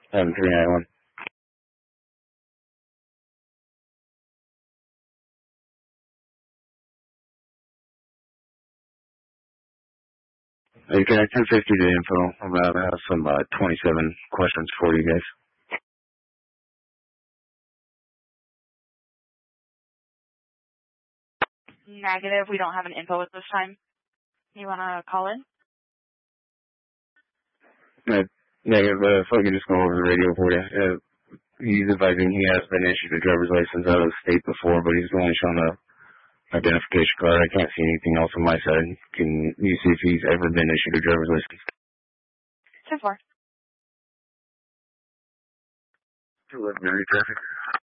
7391. Okay, 1050 to info. I have some 27 questions for you guys. Negative. We don't have an info at this time. You want to call in? Negative. If I can just go over the radio for you. He's advising he has been issued a driver's license out of the state before, but he's only shown a identification card. I can't see anything else on my side. Can you see if he's ever been issued a driver's license? 10-4. 211 traffic.